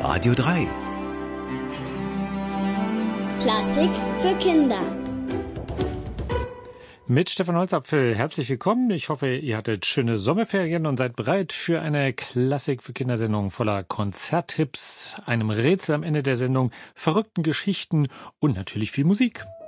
Radio 3. Klassik für Kinder. Mit Stefan Holzapfel, herzlich willkommen. Ich hoffe, ihr hattet schöne Sommerferien und seid bereit für eine Klassik für Kindersendung voller Konzerttipps, einem Rätsel am Ende der Sendung, verrückten Geschichten und natürlich viel Musik.